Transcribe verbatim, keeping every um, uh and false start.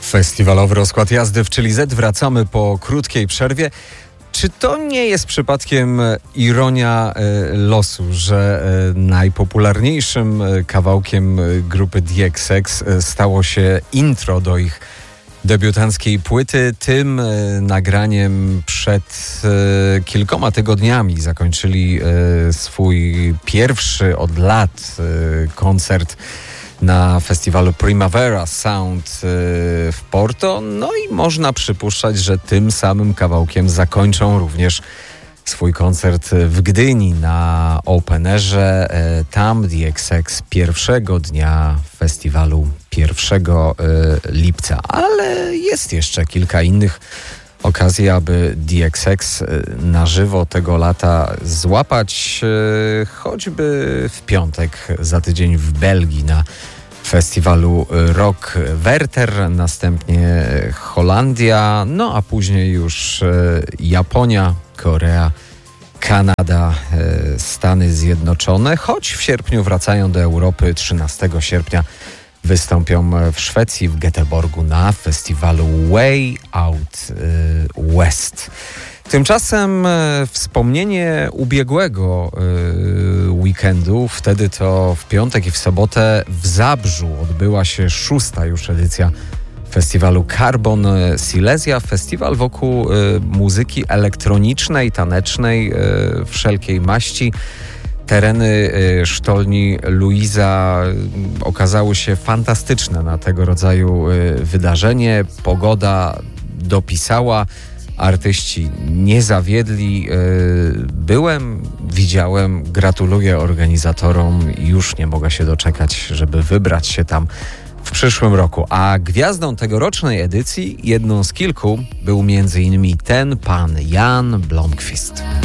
Festiwalowy rozkład jazdy w Chili Z. Wracamy po krótkiej przerwie. Czy to nie jest przypadkiem ironia e, losu, że e, najpopularniejszym e, kawałkiem grupy D X X e, stało się intro do ich debiutanckiej płyty? Tym e, nagraniem przed e, kilkoma tygodniami zakończyli e, swój pierwszy od lat e, koncert na festiwalu Primavera Sound w Porto. No i można przypuszczać, że tym samym kawałkiem zakończą również swój koncert w Gdyni na Open Airze. Tam D X X pierwszego dnia festiwalu pierwszego lipca. Ale jest jeszcze kilka innych okazji, aby D X X na żywo tego lata złapać, choćby w piątek za tydzień w Belgii na festiwalu Rock Werther, następnie Holandia, no a później już Japonia, Korea, Kanada, Stany Zjednoczone, choć w sierpniu wracają do Europy. trzynastego sierpnia wystąpią w Szwecji, w Göteborgu na festiwalu Way Out West. Tymczasem wspomnienie ubiegłego weekendu, wtedy to w piątek i w sobotę w Zabrzu odbyła się szósta już edycja festiwalu Carbon Silesia. Festiwal wokół muzyki elektronicznej, tanecznej, wszelkiej maści. Tereny sztolni Luiza okazały się fantastyczne na tego rodzaju wydarzenie. Pogoda dopisała, artyści nie zawiedli. Byłem, widziałem, gratuluję organizatorom i już nie mogę się doczekać, żeby wybrać się tam w przyszłym roku. A gwiazdą tegorocznej edycji, jedną z kilku, był między innymi ten pan Jan Blomqvist.